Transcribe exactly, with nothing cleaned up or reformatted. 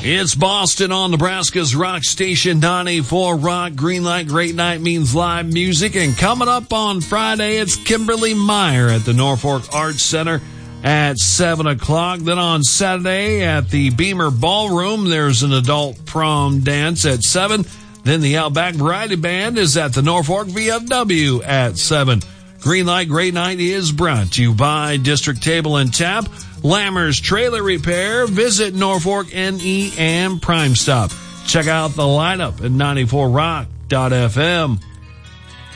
It's Boston on Nebraska's Rock Station ninety-four Rock. Green Light, Great Night means live music. And coming up on Friday, it's Kimberly Meyer at the Norfolk Arts Center at seven o'clock. Then on Saturday at the Beamer Ballroom, there's an adult prom dance at seven. Then the Outback Variety Band is at the Norfolk V F W at seven. Green Light, Great Night is brought to you by District Table and Tap, Lammer's Trailer Repair, Visit Norfolk N E, and Prime Stop. Check out the lineup at ninety-four rock dot f m.